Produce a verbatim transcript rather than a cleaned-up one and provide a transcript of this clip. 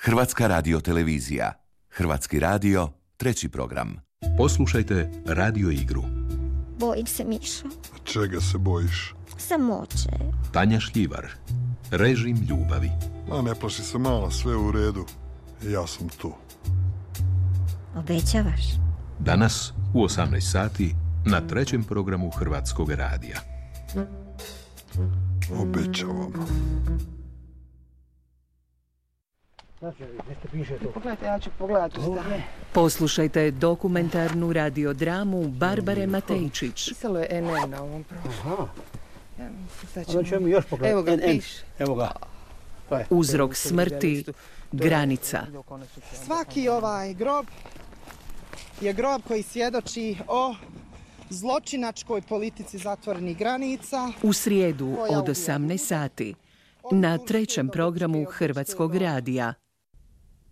Hrvatska radiotelevizija. Hrvatski radio, treći program. Poslušajte radio igru. Bojim se, Mišo. Čega se bojiš? Samoće. Tanja Šljivar. Režim ljubavi. Ma ne plaši se, mala, sve u redu. Ja sam tu. Obećavaš? Danas u osamnaest sati na trećem programu Hrvatskog radija. Obećavam. Pogledajte, ja ću pogledati šta. Poslušajte dokumentarnu radiodramu Barbare Matejčić. Pisalo je en en na ovom prošlom. Ja, sad ćemo... Ono ćemo još pogledati. Evo ga, en en. piše. Evo ga. To je. Uzrok smrti, granica. Svaki ovaj grob je grob koji svjedoči o zločinačkoj politici zatvorenih granica. U srijedu od osamnaest sati na trećem programu Hrvatskog radija.